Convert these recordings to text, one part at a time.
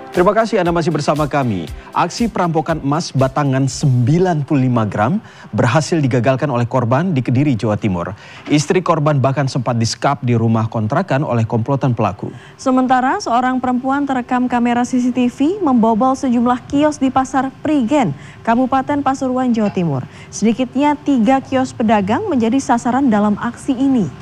Terima kasih Anda masih bersama kami. Aksi perampokan emas batangan 95 gram berhasil digagalkan oleh korban di Kediri, Jawa Timur. Istri korban bahkan sempat disekap di rumah kontrakan oleh komplotan pelaku. Sementara seorang perempuan terekam kamera CCTV membobol sejumlah kios di Pasar Prigen, Kabupaten Pasuruan, Jawa Timur. Sedikitnya 3 kios pedagang menjadi sasaran dalam aksi ini.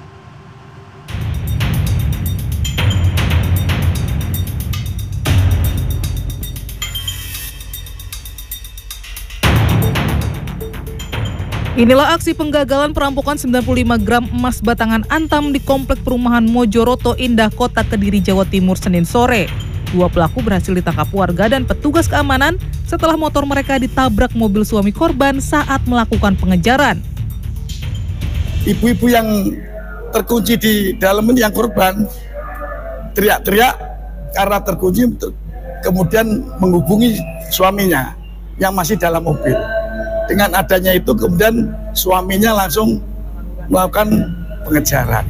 Inilah aksi penggagalan perampokan 95 gram emas batangan Antam di Komplek Perumahan Mojoroto Indah, Kota Kediri, Jawa Timur, Senin sore. 2 pelaku berhasil ditangkap warga dan petugas keamanan setelah motor mereka ditabrak mobil suami korban saat melakukan pengejaran. Ibu-ibu yang terkunci di dalam ini yang korban teriak-teriak karena terkunci, kemudian menghubungi suaminya yang masih dalam mobil. Dengan adanya itu kemudian suaminya langsung melakukan pengejaran.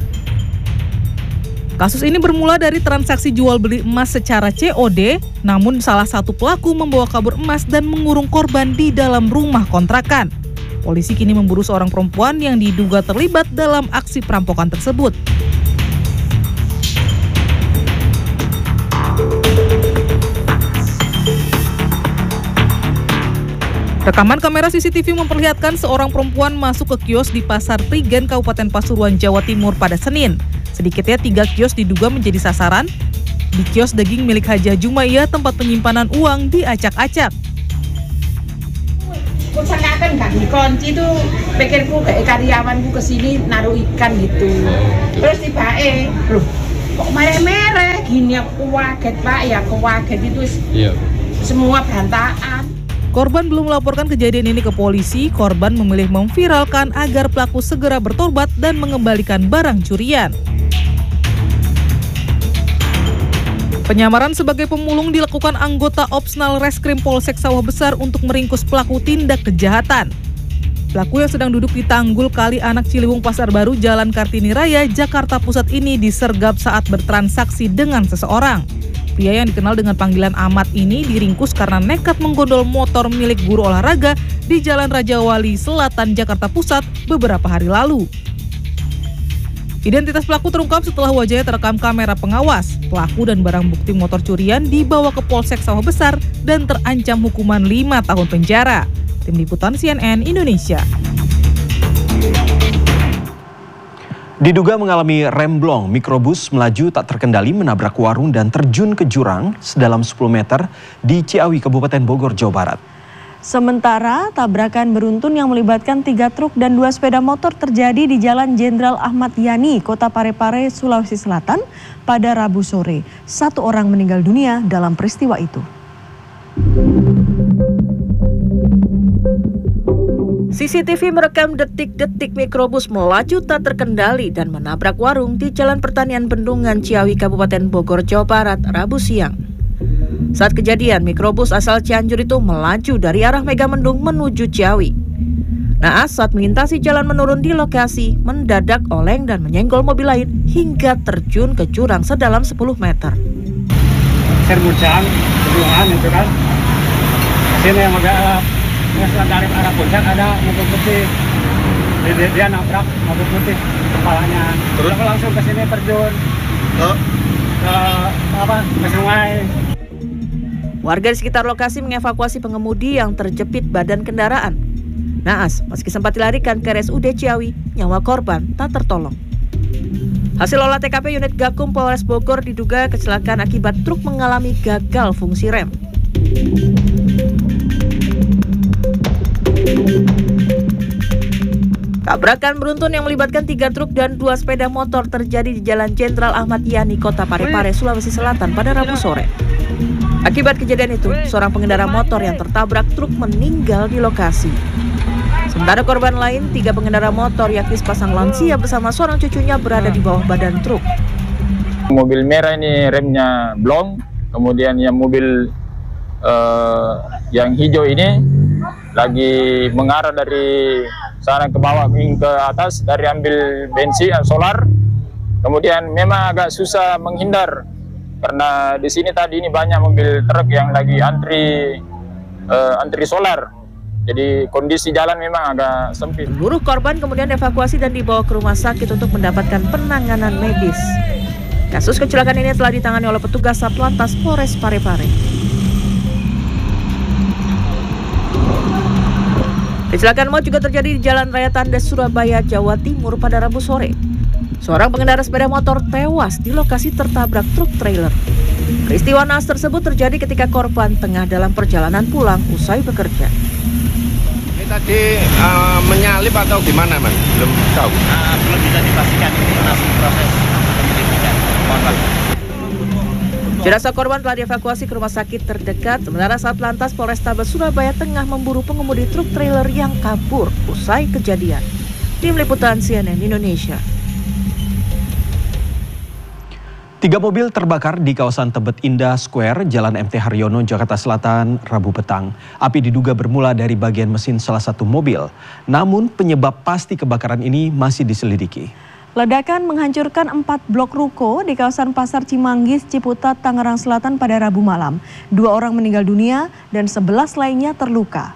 Kasus ini bermula dari transaksi jual beli emas secara COD, namun salah satu pelaku membawa kabur emas dan mengurung korban di dalam rumah kontrakan. Polisi kini memburu seorang perempuan yang diduga terlibat dalam aksi perampokan tersebut. Rekaman kamera CCTV memperlihatkan seorang perempuan masuk ke kios di Pasar Prigen, Kabupaten Pasuruan, Jawa Timur pada Senin. Sedikitnya 3 kios diduga menjadi sasaran. Di kios daging milik Haja Jumaiyah, tempat penyimpanan uang diacak-acak. Kusangakan nggak dikunci tuh, pikirku kayak karyawanku kesini naruh ikan gitu. Terus tiba-tiba, loh kok merah-merah gini, aku kaget Pak, ya aku kaget itu semua bantaan. Korban belum melaporkan kejadian ini ke polisi. Korban memilih memviralkan agar pelaku segera bertobat dan mengembalikan barang curian. Penyamaran sebagai pemulung dilakukan anggota Opsnal Reskrim Polsek Sawah Besar untuk meringkus pelaku tindak kejahatan. Pelaku yang sedang duduk di Tanggul Kali Anak Ciliwung Pasar Baru, Jalan Kartini Raya, Jakarta Pusat ini disergap saat bertransaksi dengan seseorang. Pria yang dikenal dengan panggilan Ahmad ini diringkus karena nekat menggondol motor milik guru olahraga di Jalan Raja Wali Selatan, Jakarta Pusat beberapa hari lalu. Identitas pelaku terungkap setelah wajahnya terekam kamera pengawas. Pelaku dan barang bukti motor curian dibawa ke Polsek Sawah Besar dan terancam hukuman 5 tahun penjara. Tim Liputan CNN Indonesia. Diduga mengalami remblong, mikrobus melaju tak terkendali menabrak warung dan terjun ke jurang sedalam 10 meter di Ciawi, Kabupaten Bogor, Jawa Barat. Sementara tabrakan beruntun yang melibatkan 3 truk dan 2 sepeda motor terjadi di Jalan Jenderal Ahmad Yani, Kota Parepare, Sulawesi Selatan pada Rabu sore. 1 orang meninggal dunia dalam peristiwa itu. CCTV merekam detik-detik mikrobus melaju tak terkendali dan menabrak warung di Jalan Pertanian Bendungan, Ciawi, Kabupaten Bogor, Jawa Barat, Rabu siang. Saat kejadian, mikrobus asal Cianjur itu melaju dari arah Megamendung menuju Ciawi. Naas saat melintasi jalan menurun di lokasi, mendadak oleng dan menyenggol mobil lain hingga terjun ke jurang sedalam 10 meter. Serbujan, jurang itu kan. Sini yang agak dari arah puncak ada mobil putih, dia nabrak mobil putih kepalanya. Terus langsung ke sini terjun ke sungai. Warga di sekitar lokasi mengevakuasi pengemudi yang terjepit badan kendaraan. Naas, meski sempat dilarikan ke RSUD Ciawi, nyawa korban tak tertolong. Hasil olah TKP unit Gakum Polres Bogor diduga kecelakaan akibat truk mengalami gagal fungsi rem. Tabrakan beruntun yang melibatkan 3 truk dan 2 sepeda motor terjadi di Jalan Jenderal Ahmad Yani, Kota Parepare, Sulawesi Selatan pada Rabu sore. Akibat kejadian itu, seorang pengendara motor yang tertabrak truk meninggal di lokasi. Sementara korban lain, 3 pengendara motor yakni sepasang lansia bersama seorang cucunya berada di bawah badan truk. Mobil merah ini remnya blong, kemudian yang mobil yang hijau ini lagi mengarah dari sana ke bawah ke atas dari ambil bensin solar, kemudian memang agak susah menghindar karena di sini tadi ini banyak mobil truk yang lagi antri solar. Jadi kondisi jalan memang agak sempit. Seluruh korban kemudian dievakuasi dan dibawa ke rumah sakit untuk mendapatkan penanganan medis. Kasus kecelakaan ini telah ditangani oleh petugas Satlantas Polres Parepare. Kecelakaan maut juga terjadi di Jalan Raya Tandes, Surabaya, Jawa Timur pada Rabu sore. Seorang pengendara sepeda motor tewas di lokasi tertabrak truk trailer. Peristiwa naas tersebut terjadi ketika korban tengah dalam perjalanan pulang usai bekerja. Tadi menyalip atau gimana, Man? Belum tahu. Belum bisa dipastikan, masih proses penyelidikan. Jenazah korban telah dievakuasi ke rumah sakit terdekat, sementara Satlantas Polrestabes Surabaya tengah memburu pengemudi truk trailer yang kabur usai kejadian. Tim Liputan CNN Indonesia. 3 mobil terbakar di kawasan Tebet Indah Square, Jalan MT Haryono, Jakarta Selatan, Rabu petang. Api diduga bermula dari bagian mesin salah satu mobil. Namun penyebab pasti kebakaran ini masih diselidiki. Ledakan menghancurkan 4 blok ruko di kawasan Pasar Cimanggis, Ciputat, Tangerang Selatan pada Rabu malam. 2 orang meninggal dunia dan 11 lainnya terluka.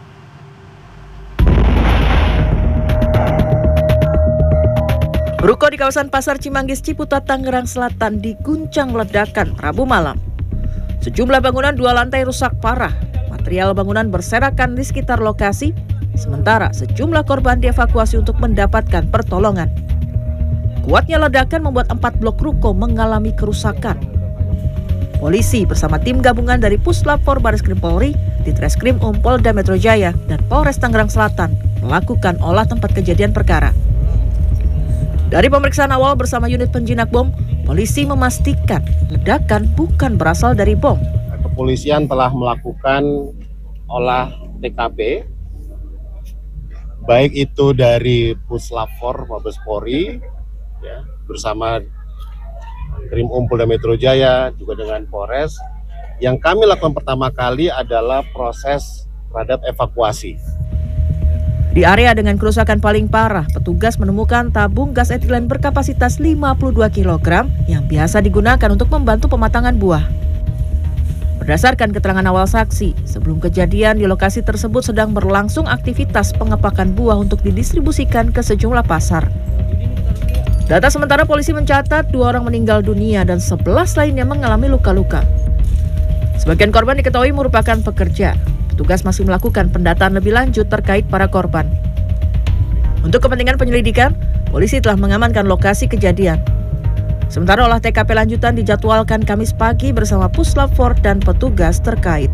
Ruko di kawasan Pasar Cimanggis, Ciputat, Tangerang Selatan diguncang ledakan Rabu malam. Sejumlah bangunan 2 lantai rusak parah. Material bangunan berserakan di sekitar lokasi, sementara sejumlah korban dievakuasi untuk mendapatkan pertolongan. Kuatnya ledakan membuat 4 blok ruko mengalami kerusakan. Polisi bersama tim gabungan dari Puslap 4 Bareskrim Polri, Ditreskrim Polda Metro Jaya, dan Polres Tangerang Selatan melakukan olah tempat kejadian perkara. Dari pemeriksaan awal bersama unit penjinak bom, polisi memastikan ledakan bukan berasal dari bom. Kepolisian telah melakukan olah TKP, baik itu dari Puslap 4 Mabes Polri, ya, bersama Krim Polda Metro Jaya, juga dengan Polres. Yang kami lakukan pertama kali adalah proses terhadap evakuasi. Di area dengan kerusakan paling parah, petugas menemukan tabung gas etilen berkapasitas 52 kg yang biasa digunakan untuk membantu pematangan buah. Berdasarkan keterangan awal saksi, sebelum kejadian di lokasi tersebut sedang berlangsung aktivitas pengepakan buah untuk didistribusikan ke sejumlah pasar. Data sementara polisi mencatat 2 orang meninggal dunia dan 11 lainnya mengalami luka-luka. Sebagian korban diketahui merupakan pekerja. Petugas masih melakukan pendataan lebih lanjut terkait para korban. Untuk kepentingan penyelidikan, polisi telah mengamankan lokasi kejadian. Sementara olah TKP lanjutan dijadwalkan Kamis pagi bersama Puslap 4 dan petugas terkait.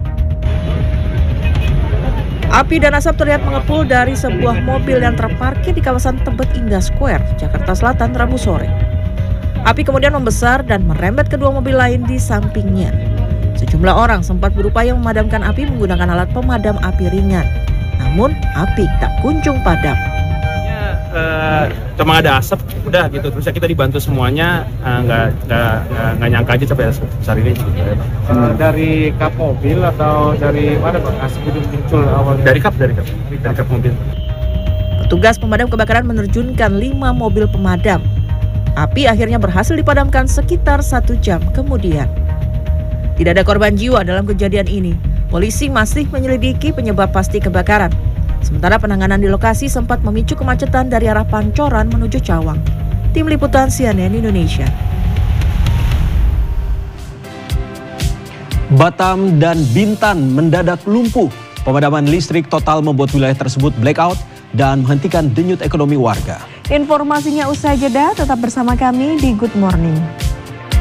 Api dan asap terlihat mengepul dari sebuah mobil yang terparkir di kawasan Tebet Indah Square, Jakarta Selatan, Rabu sore. Api kemudian membesar dan merembet kedua mobil lain di sampingnya. Sejumlah orang sempat berupaya memadamkan api menggunakan alat pemadam api ringan. Namun, api tak kunjung padam. Cuma ada asap, udah gitu. Terus kita dibantu semuanya, nggak nyangka aja sampai besar ini. Dari kap mobil atau dari mana Pak? Asap itu muncul awalnya? Dari kap mobil. Petugas pemadam kebakaran menerjunkan 5 mobil pemadam. Api akhirnya berhasil dipadamkan sekitar 1 jam kemudian. Tidak ada korban jiwa dalam kejadian ini. Polisi masih menyelidiki penyebab pasti kebakaran. Sementara penanganan di lokasi sempat memicu kemacetan dari arah Pancoran menuju Cawang. Tim Liputan CNN Indonesia. Batam dan Bintan mendadak lumpuh. Pemadaman listrik total membuat wilayah tersebut blackout dan menghentikan denyut ekonomi warga. Informasinya usai jeda, tetap bersama kami di Good Morning.